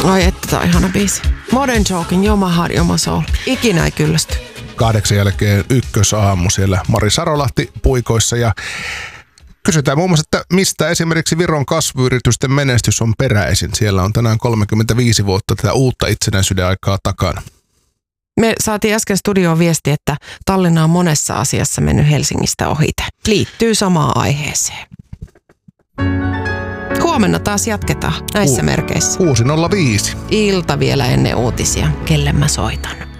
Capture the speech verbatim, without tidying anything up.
Ai että, tää on ihana biisi. Modern Talking, Your My Heart, Your My Soul. Ikinä ei kyllästy. Kahdeksan jälkeen ykkösaamu siellä Mari Sarolahti puikoissa ja kysytään muun muassa, että mistä esimerkiksi Viron kasvuyritysten menestys on peräisin. Siellä on tänään kolmekymmentäviisi vuotta tätä uutta itsenäisyyden aikaa takana. Me saatiin äsken studioon viesti, että Tallinna on monessa asiassa mennyt Helsingistä ohite. Liittyy samaan aiheeseen. Huomenna taas jatketaan näissä U- merkeissä. kuusi nolla viisi. Ilta vielä ennen uutisia. Kelle mä soitan?